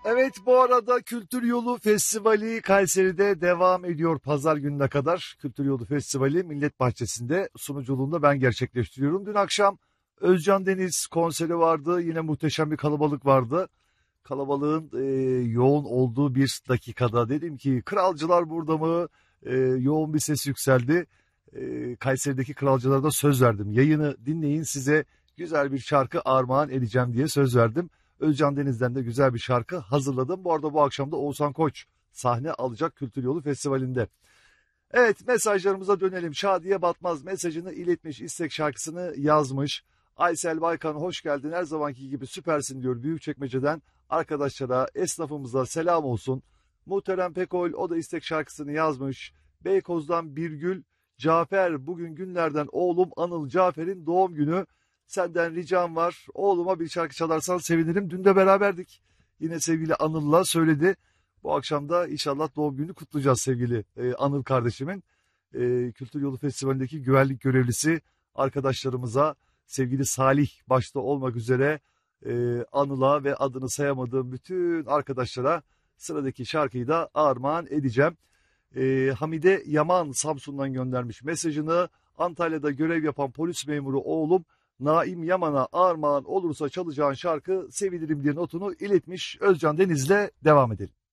Evet, bu arada Kültür Yolu Festivali Kayseri'de devam ediyor pazar gününe kadar. Kültür Yolu Festivali Millet Bahçesi'nde sunuculuğunda ben gerçekleştiriyorum. Dün akşam Özcan Deniz konseri vardı. Yine muhteşem bir kalabalık vardı. Kalabalığın yoğun olduğu bir dakikada dedim ki kralcılar burada mı? Yoğun bir ses yükseldi. Kayseri'deki kralcılara da söz verdim. Yayını dinleyin, size güzel bir şarkı armağan edeceğim diye söz verdim. Özcan Deniz'den de güzel bir şarkı hazırladım. Bu arada bu akşam da Oğuzhan Koç sahne alacak Kültür Yolu Festivali'nde. Evet, mesajlarımıza dönelim. Şadiye Batmaz mesajını iletmiş, istek şarkısını yazmış. Aysel Baykan hoş geldin, her zamanki gibi süpersin diyor Büyükçekmece'den. Arkadaşlara, esnafımıza selam olsun. Muhterem Pekol o da istek şarkısını yazmış. Beykoz'dan Birgül Cafer, bugün günlerden oğlum Anıl Cafer'in doğum günü. Senden ricam var, oğluma bir şarkı çalarsan sevinirim. Dün de beraberdik. Yine sevgili Anıl'la söyledi. Bu akşam da inşallah doğum gününü kutlayacağız sevgili Anıl kardeşimin. Kültür Yolu Festivali'ndeki güvenlik görevlisi arkadaşlarımıza, sevgili Salih başta olmak üzere Anıl'a ve adını sayamadığım bütün arkadaşlara sıradaki şarkıyı da armağan edeceğim. Hamide Yaman Samsun'dan göndermiş mesajını. Antalya'da görev yapan polis memuru oğlum Naim Yaman'a armağan olursa çalacağın şarkı sevinirim diye notunu iletmiş. Özcan Deniz'le devam edelim.